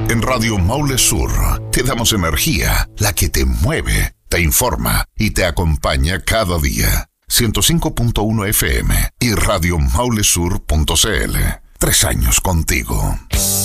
En Radio Maule Sur te damos energía, la que te mueve, te informa y te acompaña cada día. 105.1 FM y radiomaulesur.cl. 3 años contigo.